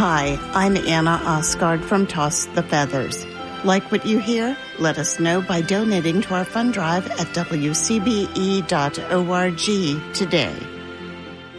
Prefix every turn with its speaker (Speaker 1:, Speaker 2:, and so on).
Speaker 1: Hi, I'm Anna Osgard from Toss the Feathers. Like what you hear? Let us know by donating to our fund drive at WCBE.org today.